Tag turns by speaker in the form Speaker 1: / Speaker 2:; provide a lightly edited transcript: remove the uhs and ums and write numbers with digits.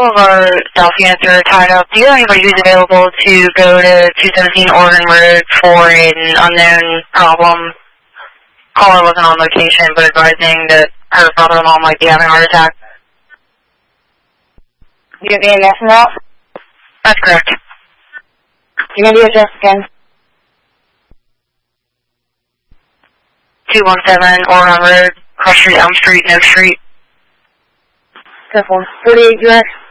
Speaker 1: couple of our staff units are tied up. Do you have anybody who's available to go to 217 Oregon Road for an unknown problem? Caller wasn't on location, but advising that her father-in-law might be having a heart attack.
Speaker 2: You have the EMS now?
Speaker 1: That's correct.
Speaker 2: You're going to do address again?
Speaker 1: 217 Oregon Road, Cross Street, Elm Street, No Street.
Speaker 2: Careful. 48 direct.